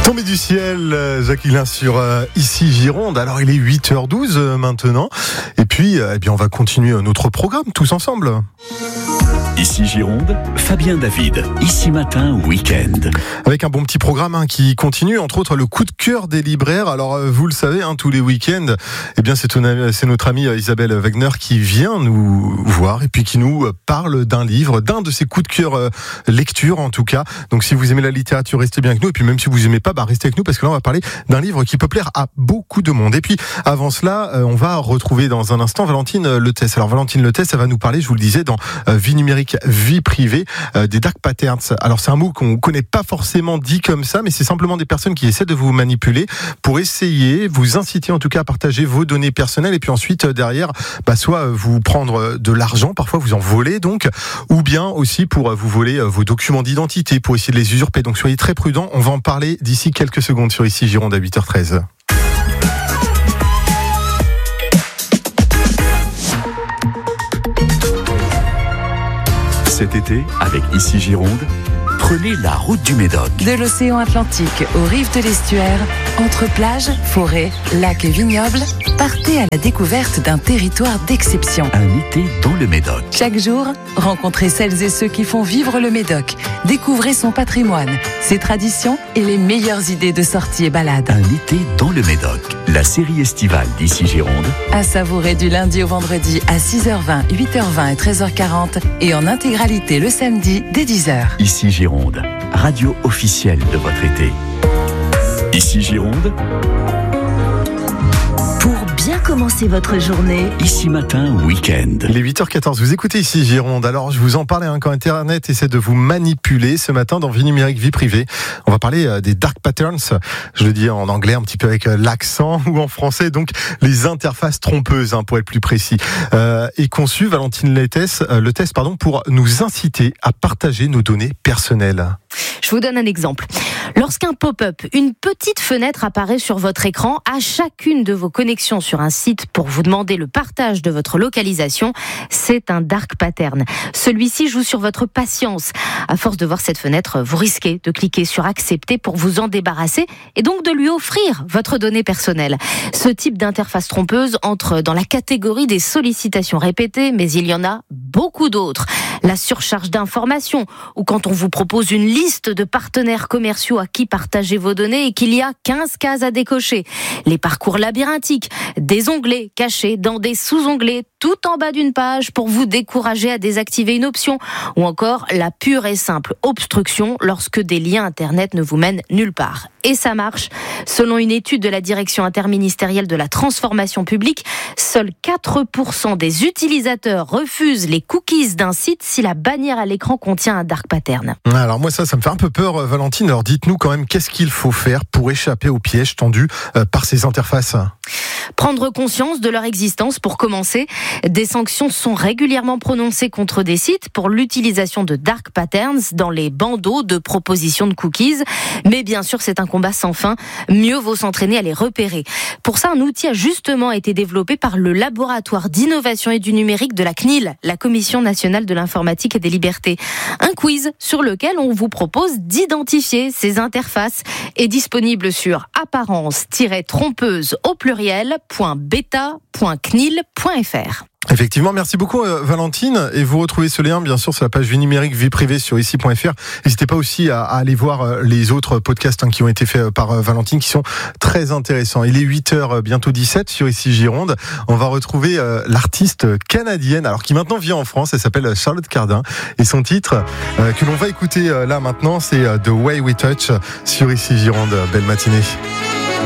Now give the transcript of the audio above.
Tombé du ciel, Jacqueline sur Ici Gironde. Alors il est 8h12 maintenant. Et puis on va continuer notre programme tous ensemble. Ici Gironde, Fabien David. Ici Matin, week-end. Avec un bon petit programme qui continue, entre autres le coup de cœur des libraires. Alors vous le savez, tous les week-ends, c'est notre amie Isabelle Wagner qui vient nous voir et puis qui nous parle d'un livre, d'un de ses coups de cœur lecture en tout cas. Donc si vous aimez la littérature, restez bien avec nous. Et puis même si vous aimez pas, restez avec nous parce que là on va parler d'un livre qui peut plaire à beaucoup de monde. Et puis avant cela, on va retrouver dans un instant Valentine Letès. Alors Valentine Letès, elle va nous parler, je vous le disais, dans Vie numérique, vie privée, des dark patterns. Alors c'est un mot qu'on connaît pas forcément dit comme ça, mais c'est simplement des personnes qui essaient de vous manipuler pour essayer, vous inciter en tout cas à partager vos données personnelles et puis ensuite derrière, soit vous prendre de l'argent, parfois vous en voler donc, ou bien aussi pour vous voler vos documents d'identité, pour essayer de les usurper. Donc soyez très prudents, on va en parler d'ici quelques secondes sur Ici Gironde à 8h13. Cet été, avec Ici Gironde, prenez la route du Médoc. De l'océan Atlantique aux rives de l'estuaire, entre plages, forêts, lacs et vignobles, partez à la découverte d'un territoire d'exception. Un été dans le Médoc. Chaque jour, rencontrez celles et ceux qui font vivre le Médoc. Découvrez son patrimoine, ses traditions et les meilleures idées de sorties et balades. Un été dans le Médoc. La série estivale d'Ici Gironde. À savourer du lundi au vendredi à 6h20, 8h20 et 13h40 et en intégralité le samedi dès 10h. Ici Gironde, radio officielle de votre été. Ici Gironde. Pour bien commencer votre journée. Ici Matin, week-end. Il est 8h14, vous écoutez Ici Gironde. Alors je vous en parlais quand Internet essaie de vous manipuler. Ce matin dans Vie numérique, vie privée, on va parler des dark patterns. Je le dis en anglais un petit peu avec l'accent ou en français, donc les interfaces trompeuses pour être plus précis. Et conçu Valentine Letès, pour nous inciter à partager nos données personnelles. Je vous donne un exemple. Lorsqu'un pop-up, une petite fenêtre apparaît sur votre écran à chacune de vos connexions sur un site pour vous demander le partage de votre localisation, c'est un dark pattern. Celui-ci joue sur votre patience. À force de voir cette fenêtre, vous risquez de cliquer sur accepter pour vous en débarrasser et donc de lui offrir votre donnée personnelle. Ce type d'interface trompeuse entre dans la catégorie des sollicitations répétées, mais il y en a beaucoup d'autres. La surcharge d'informations, ou quand on vous propose une liste de partenaires commerciaux à qui partager vos données et qu'il y a 15 cases à décocher. Les parcours labyrinthiques, des onglets cachés dans des sous-onglets tout en bas d'une page pour vous décourager à désactiver une option. Ou encore la pure et simple obstruction lorsque des liens internet ne vous mènent nulle part. Et ça marche. Selon une étude de la Direction interministérielle de la transformation publique, seuls 4% des utilisateurs refusent les cookies d'un site si la bannière à l'écran contient un dark pattern. Alors moi ça me fait un peu peur, Valentine. Alors dites-nous quand même, qu'est-ce qu'il faut faire pour échapper aux pièges tendus par ces interfaces ? Prendre conscience de leur existence pour commencer. Des sanctions sont régulièrement prononcées contre des sites pour l'utilisation de dark patterns dans les bandeaux de propositions de cookies. Mais bien sûr, c'est un combat sans fin. Mieux vaut s'entraîner à les repérer. Pour ça, un outil a justement été développé par le laboratoire d'innovation et du numérique de la CNIL, la Commission nationale de l'informatique et des libertés. Un quiz sur lequel on vous propose d'identifier ces interfaces est disponible sur apparence-trompeuse au pluriel.beta.cnil.fr. Effectivement, merci beaucoup Valentine, et vous retrouvez ce lien bien sûr sur la page Vie numérique, vie privée sur ici.fr. N'hésitez pas aussi à aller voir les autres podcasts qui ont été faits par Valentine qui sont très intéressants. Il est 8h bientôt 17 sur Ici Gironde. On va retrouver l'artiste canadienne qui maintenant vit en France. Elle s'appelle Charlotte Cardin et son titre que l'on va écouter là maintenant, c'est The Way We Touch sur Ici Gironde. Belle matinée.